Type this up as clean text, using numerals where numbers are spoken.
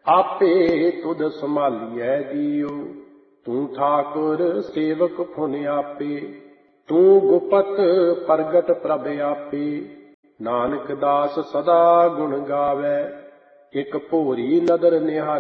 ਆਪੇ ਤੁਧ ਸੰਭਾਲੀਐ ਜੀਉ, ਤੂੰ ਠਾਕੁਰ ਸੇਵਕ ਫੁਨ ਆਪੇ। ਤੂੰ ਗੁਪਤ ਪ੍ਰਗਟ ਪ੍ਰਭ ਆਪੇ, ਨਾਨਕ ਦਾਸ ਸਦਾ ਗੁਣ ਗਾਵੈ। ਇਕ ਭੋਰੀ ਨਦਰ ਨਿਹਾਲੀ,